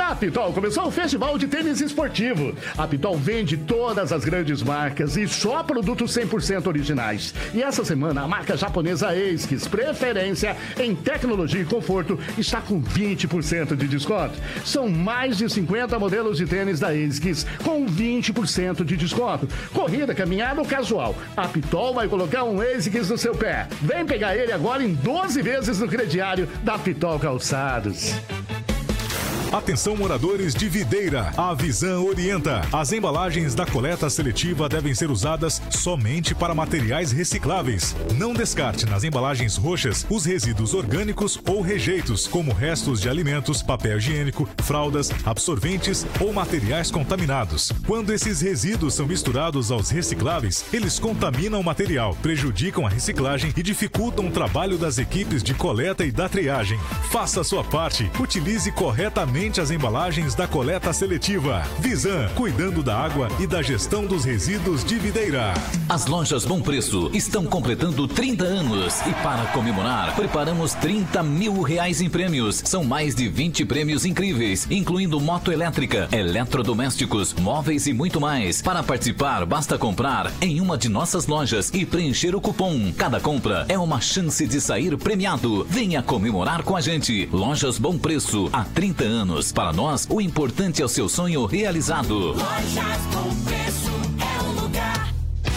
Na Pitol começou o Festival de Tênis Esportivo. A Pitol vende todas as grandes marcas e só produtos 100% originais. E essa semana a marca japonesa ASICS, preferência em tecnologia e conforto, está com 20% de desconto. São mais de 50 modelos de tênis da ASICS com 20% de desconto. Corrida, caminhada ou casual, a Pitol vai colocar um ASICS no seu pé. Vem pegar ele agora em 12 vezes no crediário da Pitol Calçados. Atenção, moradores de Videira, a Visan orienta. As embalagens da coleta seletiva devem ser usadas somente para materiais recicláveis. Não descarte nas embalagens roxas os resíduos orgânicos ou rejeitos, como restos de alimentos, papel higiênico, fraldas, absorventes ou materiais contaminados. Quando esses resíduos são misturados aos recicláveis, eles contaminam o material, prejudicam a reciclagem e dificultam o trabalho das equipes de coleta e da triagem. Faça a sua parte, utilize corretamente as embalagens da coleta seletiva. Visan, cuidando da água e da gestão dos resíduos de Videira. As lojas Bom Preço estão completando 30 anos e para comemorar, preparamos 30 mil reais em prêmios. São mais de 20 prêmios incríveis, incluindo moto elétrica, eletrodomésticos, móveis e muito mais. Para participar, basta comprar em uma de nossas lojas e preencher o cupom. Cada compra é uma chance de sair premiado. Venha comemorar com a gente. Lojas Bom Preço, há 30 anos. Para nós, o importante é o seu sonho realizado. Lojas Bom Preço é o lugar.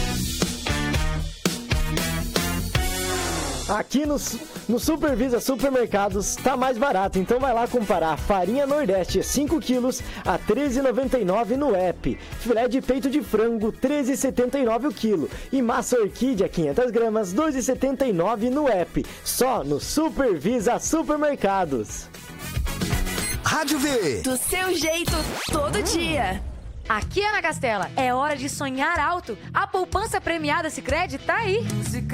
Aqui no Supervisa Supermercados tá mais barato, então vai lá comparar. Farinha Nordeste 5 quilos a R$ 13,99 no app. Filé de peito de frango R$ 13,79 o quilo. E massa orquídea 500 gramas R$ 2,79 no app. Só no Supervisa Supermercados. Rádio V. Do seu jeito, todo dia. Aqui, Ana Castela, é hora de sonhar alto. A poupança premiada Sicredi tá aí.